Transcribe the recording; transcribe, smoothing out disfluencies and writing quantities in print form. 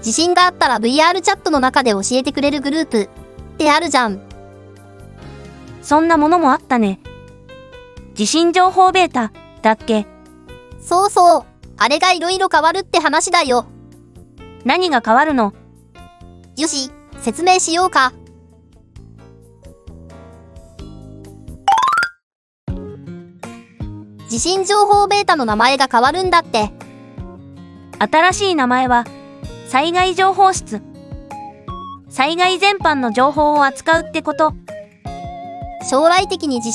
地震があったら VR チャットの中で教えてくれるグループってあるじゃん。 そんなものもあったね。地震情報ベータだっけ？ そうそう。あれがいろいろ変わるって話だよ。 何が変わるの？ よし、説明しようか。地震情報ベータの名前が変わるんだって。 新しい名前は、災害情報室。災害全般の情報を扱うってこと。 将来的に地